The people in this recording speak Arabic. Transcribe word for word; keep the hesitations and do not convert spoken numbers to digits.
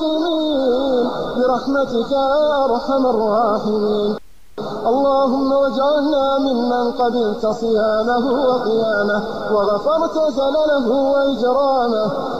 المسلمين برحمتك يا أرحم الراحمين. اللهم واجعلنا ممن قبلت صيامه وقيامه وغفرت زلله وإجرامه